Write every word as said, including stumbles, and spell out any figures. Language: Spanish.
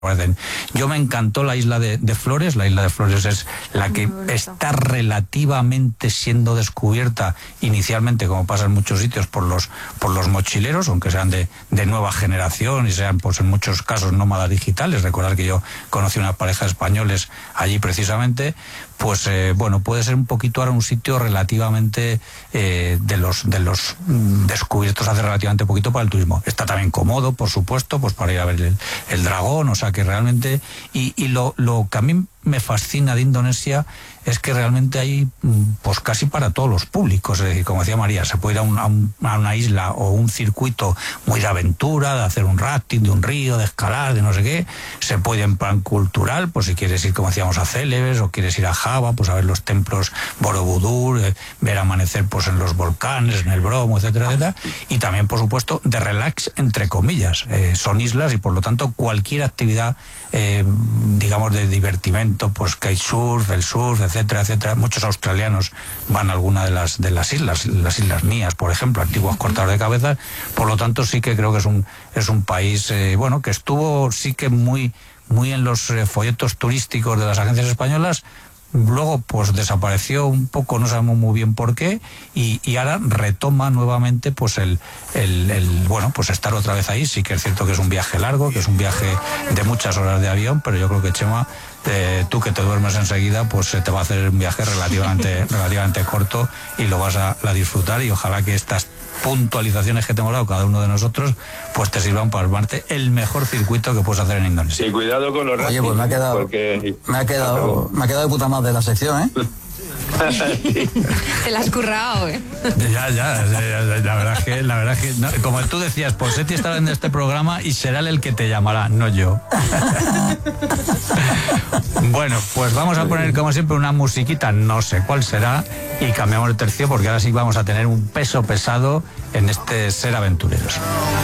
Yo me encantó la isla de, de Flores. La isla de Flores es la que está relativamente siendo descubierta inicialmente, como pasa en muchos sitios, por los por los mochileros, aunque sean de, de nueva generación y sean pues en muchos casos nómadas digitales. Recordar que yo conocí una pareja de españoles allí precisamente. Pues eh, bueno, puede ser un poquito ahora un sitio relativamente eh, de los de los mm, descubiertos hace relativamente poquito para el turismo. Está también cómodo, por supuesto, pues para ir a ver el, el dragón, o sea que realmente, y, y lo, lo que a mí me fascina de Indonesia es que realmente hay pues casi para todos los públicos. Es decir, como decía María, se puede ir a, un, a, un, a una isla o un circuito muy de aventura, de hacer un rafting, de un río, de escalar, de no sé qué. Se puede en plan cultural, pues si quieres ir, como decíamos, a Célebes, o quieres ir a Java, pues a ver los templos Borobudur, eh, ver amanecer pues en los volcanes, en el Bromo, etcétera, etcétera. Y también, por supuesto, de relax, entre comillas. Eh, son islas y, por lo tanto, cualquier actividad, eh, digamos, de divertimento, pues kitesurf, el surf, etcétera, etcétera. Muchos australianos van a alguna de las de las islas, las Islas Nías, por ejemplo, antiguos cortadores de cabezas. Por lo tanto, sí que creo que es un es un país, eh, bueno, que estuvo sí que muy muy en los eh, folletos turísticos de las agencias españolas. Luego pues desapareció un poco, no sabemos muy bien por qué, y, y ahora retoma nuevamente pues el, el, el bueno pues estar otra vez ahí. Sí que es cierto que es un viaje largo, que es un viaje de muchas horas de avión, pero yo creo que, Chema, eh, tú que te duermes enseguida, pues se te va a hacer un viaje relativamente relativamente corto y lo vas a, a disfrutar, y ojalá que estas puntualizaciones que te hemos dado cada uno de nosotros pues te sirvan para armarte el mejor circuito que puedes hacer en Indonesia. Sí, cuidado con los rastros. Oye, pues me ha quedado porque... me ha quedado me ha quedado de puta madre la sección, ¿eh? Te la has currado, ¿eh? Ya, ya, ya, la verdad es que, la verdad es que no, como tú decías, Ponseti estará en este programa y será él el que te llamará, no yo. Bueno, pues vamos a poner como siempre una musiquita, no sé cuál será, y cambiamos de tercio porque ahora sí vamos a tener un peso pesado en este Ser Aventureros.